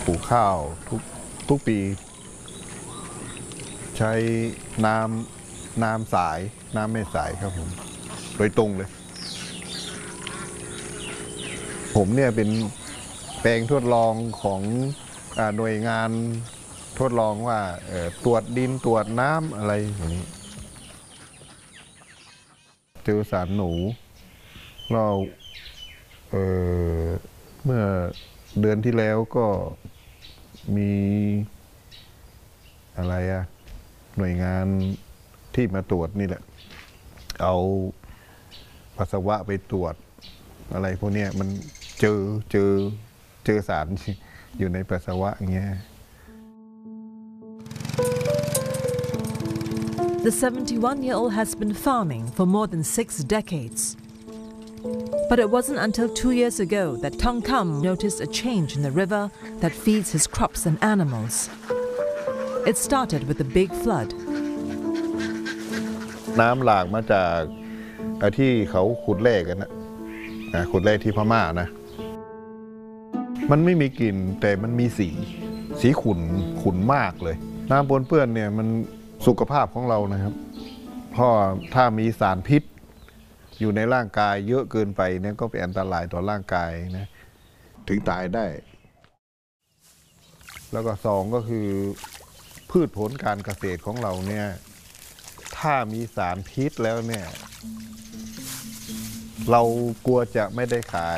ปลูกข้าวทุกปีใช้น้ำสายน้ำไม่สายครับผมโดยตรงเลยผมเนี่ยเป็นแปลงทดลองของหน่วยงานทดลองว่าตรวจดินตรวจน้ำอะไรอย่างนี้เจอสารหนูเราเมื่อเดือนที่แล้วก็มีอะไรหน่วยงานที่มาตรวจนี่แหละเอาปัสสาวะไปตรวจอะไรพวกนี้มันเจอสารอยู่ในปัสสาวะอย่างเงี้ย The 71-year-old has been farming for more than 6 decades. But it wasn't until 2 years ago that Tong Kam noticed a change in the river that feeds his crops and animals. It started with a big flood. น้ำหลากมาจากที่เขาขุดแร่กันนะขุดแร่ที่พม่านะมันไม่มีกลิ่นแต่มันมีสีขุ่นมากเลยน้ำปนเปื้อนเนี่ยมันสุขภาพของเรานะครับเพราะถ้ามีสารพิษอยู่ในร่างกายเยอะเกินไปเนี่ยก็เป็นอันตรายต่อร่างกายนะถึงตายได้แล้วก็สองก็คือพืชผลการเกษตรของเราเนี่ยถ้ามีสารพิษแล้วเนี่ยเรากลัวจะไม่ได้ขาย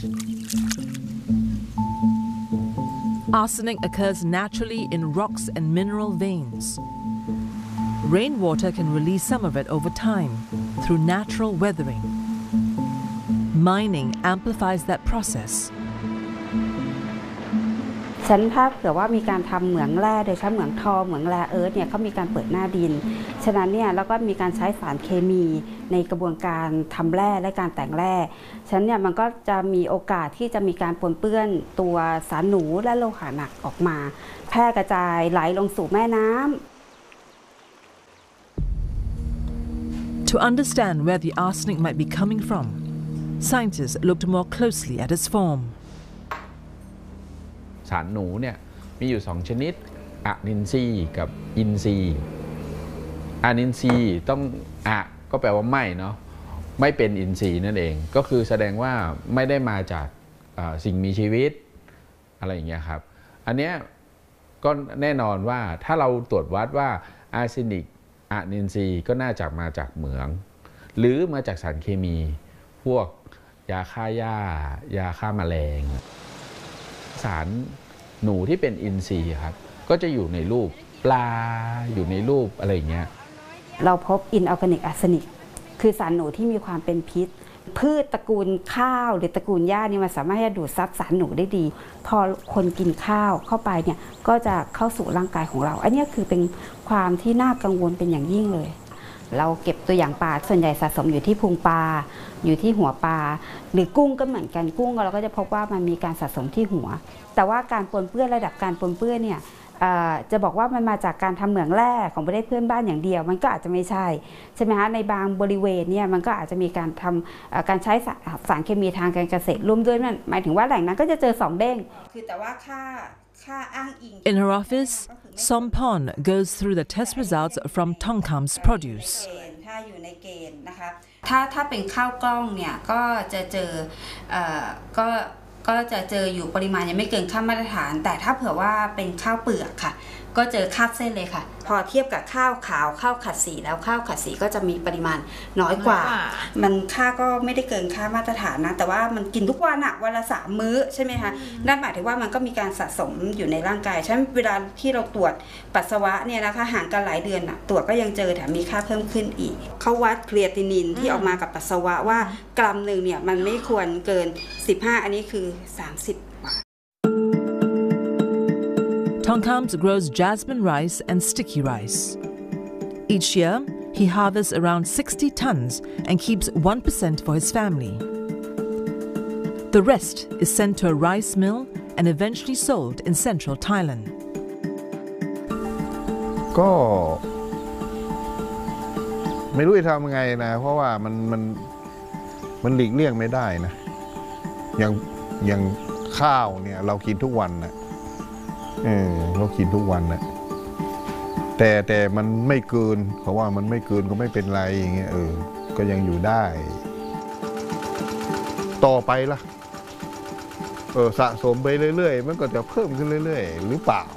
Arsenic occurs naturally in rocks and mineral veins. Rainwater can release some of it over time through natural weathering. Mining amplifies that process. ฉันถ้าเผื่อว่ามีการทำเหมืองแร่โดยใช้เหมืองทองเหมืองแร่เอิร์ธเนี่ยเขามีการเปิดหน้าดินฉะนั้นเนี่ยแล้วก็มีการใช้สารเคมีในกระบวนการทำแร่และการแต่งแร่ฉะนั้นเนี่ยมันก็จะมีโอกาสที่จะมีการปนเปื้อนตัวสารหนูและโลหะหนักออกมาแพร่กระจายไหลลงสู่แม่น้ำ To understand where the arsenic might be coming from, scientists looked more closely at its form. สารหนูเนี่ยมีอยู่2ชนิดอะนินทรีย์กับอินทรีย์อะนินทรีย์ต้องอะก็แปลว่าไม่เนาะไม่เป็นอินทรีย์นั่นเองก็คือแสดงว่าไม่ได้มาจากสิ่งมีชีวิตอะไรอย่างเงี้ยครับอันเนี้ยก็แน่นอนว่าถ้าเราตรวจวัดว่าอาร์เซนิกอะนินทรีย์ก็น่าจะมาจากเหมืองหรือมาจากสารเคมีพวกยาฆ่าหญ้ายาฆ่าแมลงสารหนูที่เป็นอินทรีย์ครับก็จะอยู่ในรูปปลาอยู่ในรูปอะไรอย่างเงี้ยเราพบอินออร์แกนิกอาร์เซนิกคือสารหนูที่มีความเป็นพิษพืชตระกูลข้าวหรือตระกูลหญ้านี่มันสามารถจะดูดซับสารหนูได้ดีพอคนกินข้าวเข้าไปเนี่ยก็จะเข้าสู่ร่างกายของเราอันนี้คือเป็นความที่น่ากังวลเป็นอย่างยิ่งเลยเราเก็บตัวอย่างปลาส่วนใหญ่สะสมอยู่ที่พุงปลาอยู่ที่หัวปลาหรือกุ้งก็เหมือนกันกุ้งเราก็จะพบว่ามันมีการสะสมที่หัวแต่ว่าการปนเปื้อนระดับการปนเปื้อนเนี่ยจะบอกว่ามันมาจากการทำเหมืองแร่ของประเทศเพื่อนบ้านอย่างเดียวมันก็อาจจะไม่ใช่ไหมคะในบางบริเวณเนี่ยมันก็อาจจะมีการทำการใช้สารเคมีทางการเกษตรร่วมด้วยนั่นหมายถึงว่าแหล่งนั้นก็จะเจอ2เด้งคือแต่ว่าค่าอ้างอิง In her office, Sompon goes through the test results from Tong Kam's produce. ถ้าอยู่ในเกณฑ์นะคะถ้าเป็นข้าวกล้องเนี่ยก็จะเจอก็จะเจออยู่ปริมาณยังไม่เกินค่ามาตรฐานแต่ถ้าเผื่อว่าเป็นข้าวเปลือกค่ะก็เจอคาบเส้นเลยค่ะพอเทียบกับข้าวขาวข้าวขัดสีแล้วข้าวขัดสีก็จะมีปริมาณน้อยกว่ามันค่าก็ไม่ได้เกินค่ามาตรฐานนะแต่ว่ามันกินทุกวันอะวันละ3 มื้อใช่ไหมคะนั่นหมายถึงว่ามันก็มีการสะสมอยู่ในร่างกายฉะนั้นเวลาที่เราตรวจปัสสาวะเนี่ยนะคะห่างกันหลายเดือนอะตรวจก็ยังเจอแถมมีค่าเพิ่มขึ้นอีกเขาวัดเครียตินินที่ออกมากับปัสสาวะว่ากรัมหนึ่งเนี่ยมันไม่ควรเกิน15อันนี้คือ30 Tong Kam grows jasmine rice and sticky rice. Each year, he harvests around 60 tons and keeps 1% for his family. The rest is sent to a rice mill and eventually sold in central Thailand. ก็ไม่รู้จะทำยังไงนะเพราะว่ามันหลีกเลี่ยงไม่ได้นะอย่างข้าวเนี่ยเรากินทุกวันนะเรากินทุกวันนะแต่มันไม่เกินเขาว่ามันไม่เกินก็ไม่เป็นไรอย่างเงี้ยก็ยังอยู่ได้ต่อไปล่ะสะสมไปเรื่อยๆมันก็จะเพิ่มขึ้นเรื่อยๆหรือเปล่า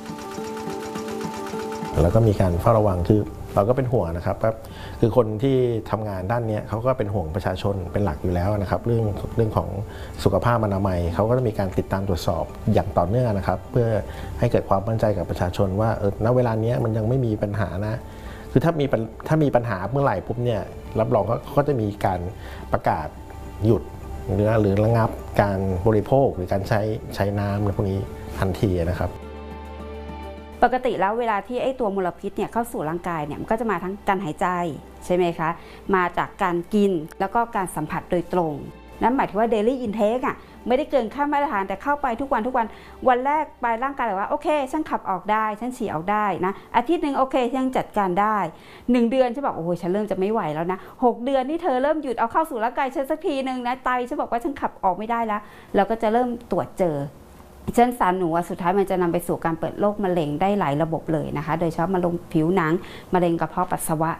แล้วก็มีการเฝ้าระวังคือเราก็เป็นห่วงนะครับคือคนที่ทำงานด้านนี้เขาก็เป็นห่วงประชาชนเป็นหลักอยู่แล้วนะครับเรื่องของสุขภาพอนามัยเขาก็จะมีการติดตามตรวจสอบอย่างต่อเนื่องนะครับเพื่อให้เกิดความมั่นใจกับประชาชนว่าณเวลานี้มันยังไม่มีปัญหานะคือถ้ามีปัญหาเมื่อไหร่ปุ๊บเนี่ยรับรองก็จะมีการประกาศหยุดหรือระงับการบริโภคหรือการใช้น้ำในพวกนี้ทันทีนะครับปกติแล้วเวลาที่ไอ้ตัวมลพิษเนี่ยเข้าสู่ร่างกายเนี่ยมันก็จะมาทั้งการหายใจใช่ไหมคะมาจากการกินแล้วก็การสัมผัสโดยตรงนั่นหมายถึงว่า daily intake อ่ะไม่ได้เกินค่ามาตรฐานแต่เข้าไปทุกวันวันแรกไปร่างกายบอกว่าโอเคฉันขับออกได้ฉันฉี่ออกได้นะอาทิตย์นึงโอเคยังจัดการได้1เดือนฉันบอกโอ้ยฉันเริ่มจะไม่ไหวแล้วนะ6เดือนนี่เธอเริ่มหยุดเอาเข้าสู่ร่างกายฉันสักทีนึงนะไตฉันบอกว่าฉันขับออกไม่ได้แล้วเราก็จะเริ่มตรวจเจอเช่นสารหนูสุดท้ายมันจะนำไปสู่การเปิดโรคมะเร็งได้หลายระบบเลยนะคะโดยเฉพาะมะเร็งผิวหนังมะเร็งกระเพาะปัสสาวะ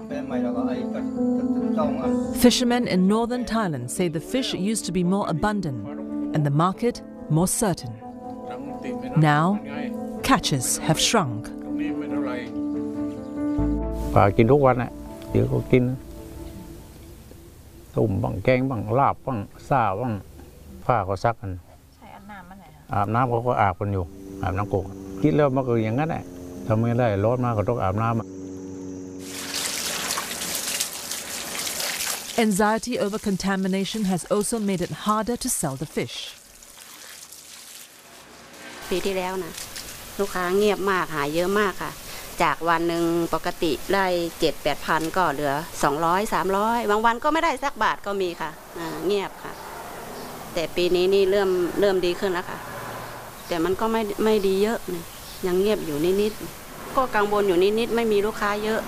Fishermen in northern Thailand say the fish used to be more abundant and the market more certain. Now, catches have shrunk. ปลากินทุกวันน่ะเดี๋ยวก็กินต้มบ้างแกงบ้างลาบบ้างซ่าบ้างผ้าก็ซักกันอาบน้ำเขาก็อาบกันอยู่อาบน้ำกกคิดแล้วมันก็อย่างนั้นแหละทำไม่ได้ร้อนมากก็ต้องอาบน้ำ Anxiety over contamination has also made it harder to sell the fish. ปีที่แล้วนะลูกค้าเงียบมากหาเยอะมากค่ะจากวันหนึ่งปกติได้ 7-8 พันก็เหลือ200-300บางวันก็ไม่ได้สักบาทก็มีค่ะเงียบค่ะแต่ปีนี้นี่เริ่มดีขึ้นแล้วค่ะแต่มันก็ไม่ดีเยอะนะยังเงียบอยู่นิดๆก็กังวลอยู่นิดๆไม่มีลูกค้าเยอะ